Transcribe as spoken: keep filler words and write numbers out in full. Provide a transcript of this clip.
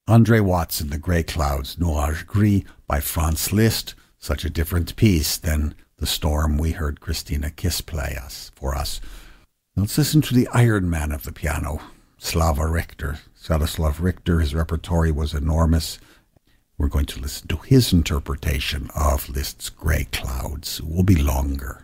Andre Watson, The Grey Clouds, Nuage Gris by Franz Liszt, such a different piece than The Storm we heard Christina Kiss play us for us. Let's listen to the Iron Man of the piano, Slava Richter. Sviatoslav Richter, his repertory was enormous. We're going to listen to his interpretation of Liszt's Grey Clouds. It will be longer.